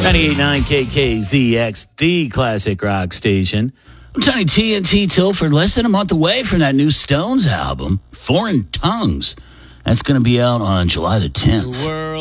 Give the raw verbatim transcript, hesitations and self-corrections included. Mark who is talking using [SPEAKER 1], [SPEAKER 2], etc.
[SPEAKER 1] ninety-eight point nine K K Z X, the classic rock station. I'm Tony T and T Tilford, less than a month away from that new Stones album, Foreign Tongues. That's going to be out on July the tenth.